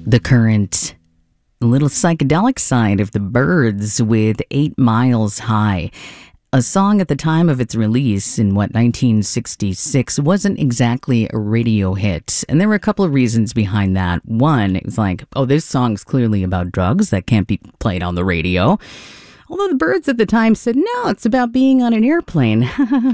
The Current, a little psychedelic side of the Byrds with 8 Miles High. A song at the time of its release in 1966 wasn't exactly a radio hit. And there were a couple of reasons behind that. One, it was like, oh, this song's clearly about drugs. That can't be played on the radio. Although the Byrds at the time said, no, it's about being on an airplane.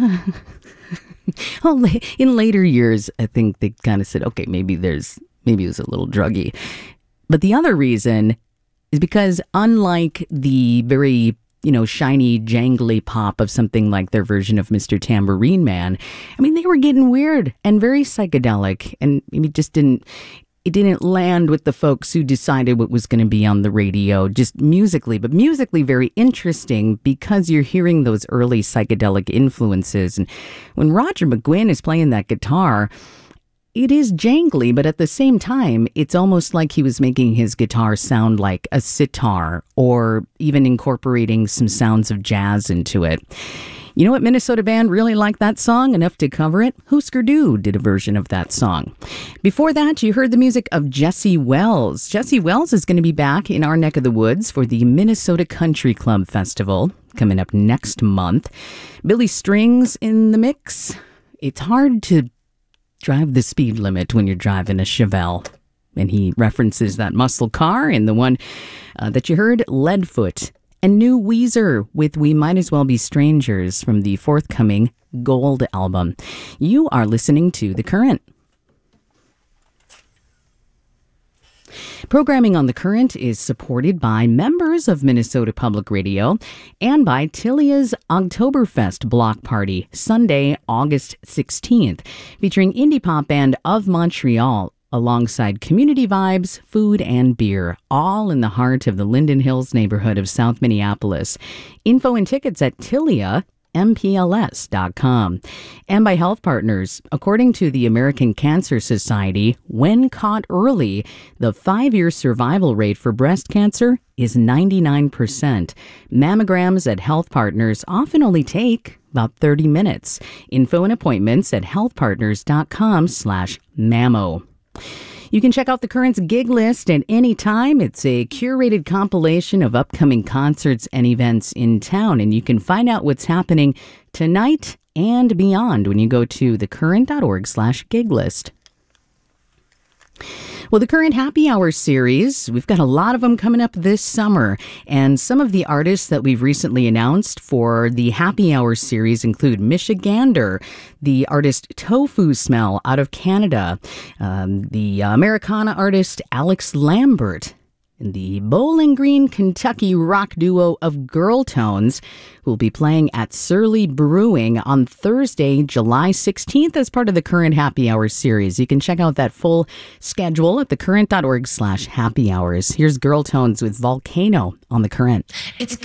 Well, in later years, I think they kind of said, okay, maybe it was a little druggy. But the other reason is because unlike the very, shiny, jangly pop of something like their version of Mr. Tambourine Man, I mean, they were getting weird and very psychedelic, and it didn't land with the folks who decided what was going to be on the radio, just musically, but musically very interesting because you're hearing those early psychedelic influences. And when Roger McGuinn is playing that guitar, it is jangly, but at the same time, it's almost like he was making his guitar sound like a sitar or even incorporating some sounds of jazz into it. You know what Minnesota band really liked that song enough to cover it? Husker Du did a version of that song. Before that, you heard the music of Jesse Wells. Jesse Wells is going to be back in our neck of the woods for the Minnesota Country Club Festival coming up next month. Billy Strings in the mix. It's hard to drive the speed limit when you're driving a Chevelle. And he references that muscle car in the one that you heard, Leadfoot. And new Weezer with We Might As Well Be Strangers from the forthcoming Gold album. You are listening to The Current. Programming on The Current is supported by members of Minnesota Public Radio and by Tilia's Oktoberfest Block Party, Sunday, August 16th, featuring indie pop band Of Montreal, alongside community vibes, food, and beer, all in the heart of the Linden Hills neighborhood of South Minneapolis. Info and tickets at TiliaMPLS.com. And by Health Partners. According to the American Cancer Society, when caught early, the 5-year survival rate for breast cancer is 99%. Mammograms at Health Partners often only take about 30 minutes. Info and appointments at healthpartners.com/mammo. You can check out The Current's gig list at any time. It's a curated compilation of upcoming concerts and events in town, and you can find out what's happening tonight and beyond when you go to thecurrent.org/gig list. Well, the Current Happy Hour series, we've got a lot of them coming up this summer. And some of the artists that we've recently announced for the Happy Hour series include Michigander, the artist Tofu Smell out of Canada, the Americana artist Alex Lambert, and the Bowling Green, Kentucky rock duo of Girl Tones, who will be playing at Surly Brewing on Thursday, July 16th as part of the Current Happy Hour series. You can check out that full schedule at thecurrent.org/happy hours. Here's Girl Tones with Volcano on The Current. It's